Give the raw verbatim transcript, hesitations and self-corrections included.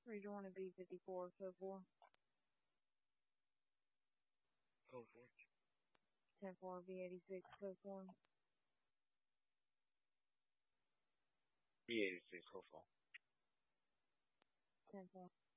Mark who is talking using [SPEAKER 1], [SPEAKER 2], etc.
[SPEAKER 1] Region one to B fifty-four, code four.
[SPEAKER 2] Code four.
[SPEAKER 1] ten four, B eighty-six, code four.
[SPEAKER 2] B eighty-six, code four.
[SPEAKER 1] ten four.